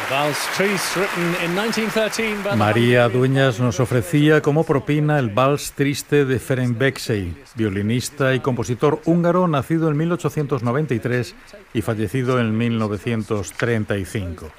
María Dueñas nos ofrecía como propina el Vals Triste de Ferenc Bexey, violinista y compositor húngaro nacido en 1893 y fallecido en 1935.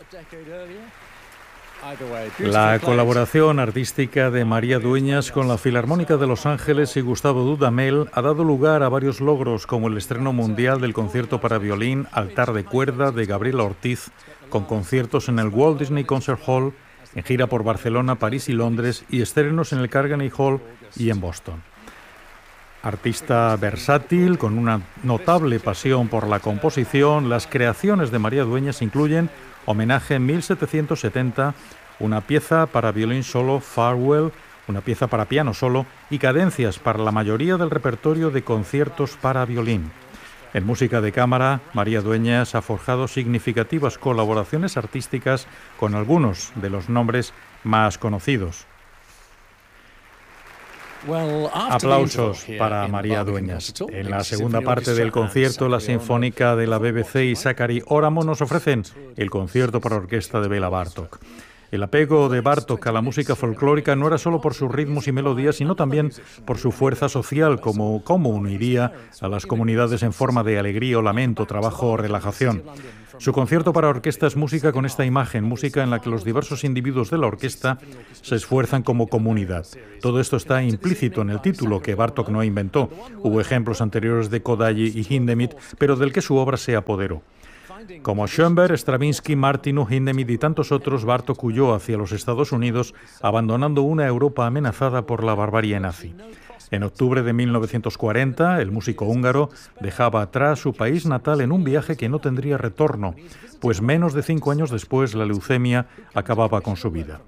La colaboración artística de María Dueñas con la Filarmónica de Los Ángeles y Gustavo Dudamel ha dado lugar a varios logros, como el estreno mundial del concierto para violín Altar de cuerda de Gabriela Ortiz, con conciertos en el Walt Disney Concert Hall, en gira por Barcelona, París y Londres, y estrenos en el Carnegie Hall y en Boston. Artista versátil, con una notable pasión por la composición, las creaciones de María Dueñas incluyen Homenaje en 1770, una pieza para violín solo, Farewell, una pieza para piano solo y cadencias para la mayoría del repertorio de conciertos para violín. En música de cámara, María Dueñas ha forjado significativas colaboraciones artísticas con algunos de los nombres más conocidos. Aplausos para María Dueñas. En la segunda parte del concierto, la Sinfónica de la BBC y Sakari Oramo nos ofrecen el concierto para orquesta de Béla Bartók. El apego de Bartók a la música folclórica no era solo por sus ritmos y melodías, sino también por su fuerza social, como cómo uniría a las comunidades en forma de alegría o lamento, trabajo o relajación. Su concierto para orquesta es música con esta imagen, música en la que los diversos individuos de la orquesta se esfuerzan como comunidad. Todo esto está implícito en el título, que Bartók no inventó. Hubo ejemplos anteriores de Kodály y Hindemith, pero del que su obra se apoderó. Como Schoenberg, Stravinsky, Martinu, Hindemith y tantos otros, Bartók huyó hacia los Estados Unidos, abandonando una Europa amenazada por la barbarie nazi. En octubre de 1940, el músico húngaro dejaba atrás su país natal en un viaje que no tendría retorno, pues menos de 5 años después la leucemia acababa con su vida.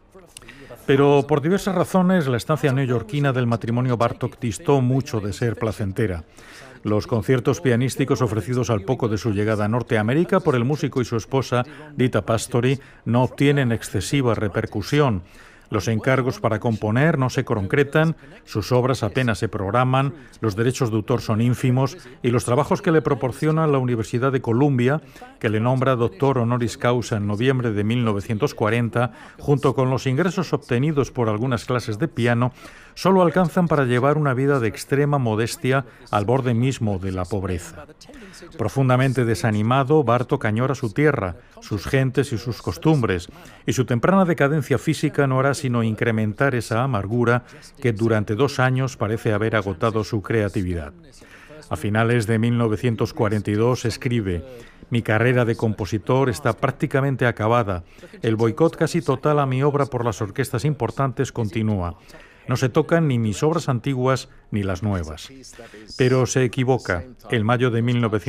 Pero por diversas razones, la estancia neoyorquina del matrimonio Bartók distó mucho de ser placentera. Los conciertos pianísticos ofrecidos al poco de su llegada a Norteamérica por el músico y su esposa, Dita Pastori, no obtienen excesiva repercusión. Los encargos para componer no se concretan, sus obras apenas se programan, los derechos de autor son ínfimos y los trabajos que le proporciona la Universidad de Columbia, que le nombra doctor honoris causa en noviembre de 1940, junto con los ingresos obtenidos por algunas clases de piano, solo alcanzan para llevar una vida de extrema modestia al borde mismo de la pobreza. Profundamente desanimado, Bartók añora su tierra, sus gentes y sus costumbres, y su temprana decadencia física no hará sino incrementar esa amargura que durante 2 años parece haber agotado su creatividad. A finales de 1942 escribe: «Mi carrera de compositor está prácticamente acabada. El boicot casi total a mi obra por las orquestas importantes continúa. No se tocan ni mis obras antiguas ni las nuevas». Pero se equivoca. En mayo de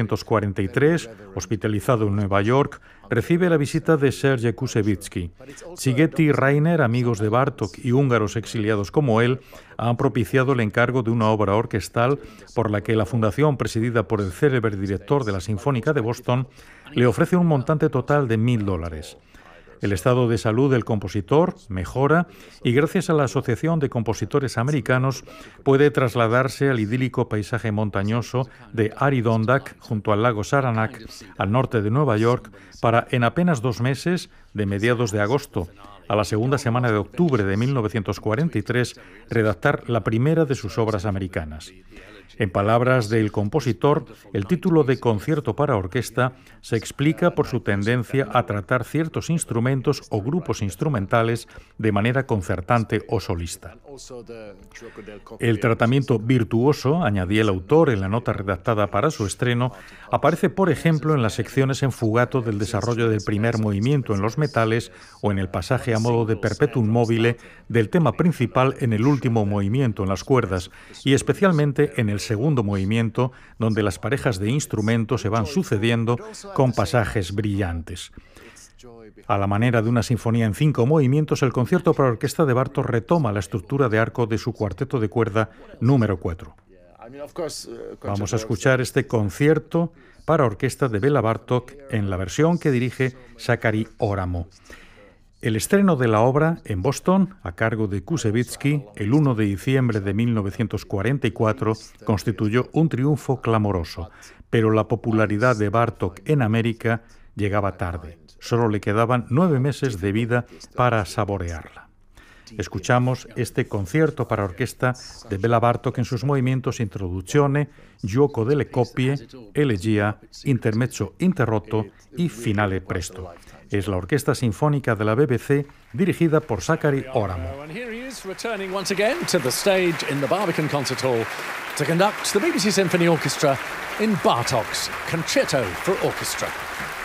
1943, hospitalizado en Nueva York, recibe la visita de Serge Koussevitzky. Sigeti y Reiner, amigos de Bartók y húngaros exiliados como él, han propiciado el encargo de una obra orquestal por la que la fundación, presidida por el célebre director de la Sinfónica de Boston, le ofrece un montante total de $1.000. El estado de salud del compositor mejora y gracias a la Asociación de Compositores Americanos puede trasladarse al idílico paisaje montañoso de Adirondack junto al lago Saranac, al norte de Nueva York, para en apenas 2 meses, de mediados de agosto a la segunda semana de octubre de 1943, redactar la primera de sus obras americanas. En palabras del compositor, el título de Concierto para orquesta se explica por su tendencia a tratar ciertos instrumentos o grupos instrumentales de manera concertante o solista. El tratamiento virtuoso, añadía el autor en la nota redactada para su estreno, aparece, por ejemplo, en las secciones en fugato del desarrollo del primer movimiento en los metales o en el pasaje a modo de perpetuum mobile del tema principal en el último movimiento en las cuerdas y especialmente en el segundo movimiento, donde las parejas de instrumentos se van sucediendo con pasajes brillantes. A la manera de una sinfonía en 5 movimientos, el concierto para orquesta de Bartók retoma la estructura de arco de su cuarteto de cuerda número 4. Vamos a escuchar este concierto para orquesta de Béla Bartók en la versión que dirige Sakari Oramo. El estreno de la obra en Boston, a cargo de Koussevitzky, el 1 de diciembre de 1944, constituyó un triunfo clamoroso, pero la popularidad de Bartók en América llegaba tarde. Solo le quedaban 9 meses de vida para saborearla. Escuchamos este concierto para orquesta de Béla Bartók en sus movimientos Introduzione, Gioco delle coppie, Elegia, Intermezzo interrotto y Finale presto. Es la Orquesta Sinfónica de la BBC dirigida por Sakari Oramo. Returning once again to the stage in the Barbican Concert Hall to conduct the BBC Symphony Orchestra in Bartók's Concerto for Orchestra.